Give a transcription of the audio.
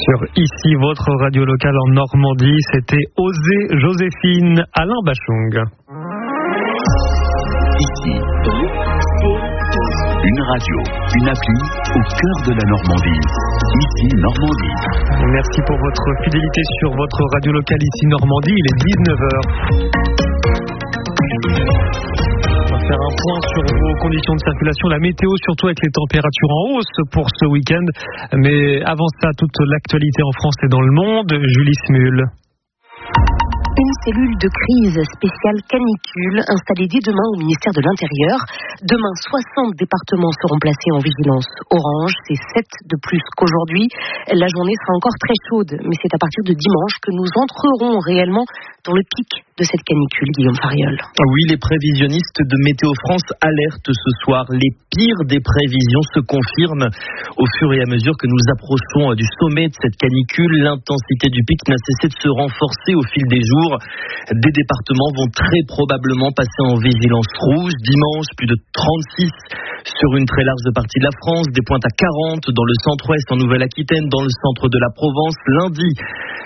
Sur ici, votre radio locale en Normandie, c'était Osez Joséphine, Alain Bachung. Ici, une radio, une appli au cœur de la Normandie. Ici, Normandie. Merci pour votre fidélité sur votre radio locale ici Normandie. Il est 19h. On va faire un point sur vos conditions de circulation, la météo, surtout avec les températures en hausse pour ce week-end. Mais avant ça, toute l'actualité en France et dans le monde. Julie Smul. Une cellule de crise spéciale canicule installée dès demain au ministère de l'Intérieur. Demain, 60 départements seront placés en vigilance orange. C'est 7 de plus qu'aujourd'hui. La journée sera encore très chaude, mais c'est à partir de dimanche que nous entrerons réellement dans le pic de cette canicule, Guillaume Fariol. Oui, les prévisionnistes de Météo France alertent ce soir. Les pires des prévisions se confirment au fur et à mesure que nous approchons du sommet de cette canicule. L'intensité du pic n'a cessé de se renforcer au fil des jours. Des départements vont très probablement passer en vigilance rouge. Dimanche, plus de 36 sur une très large partie de la France. Des pointes à 40 dans le centre-ouest, en Nouvelle-Aquitaine, dans le centre de la Provence. Lundi,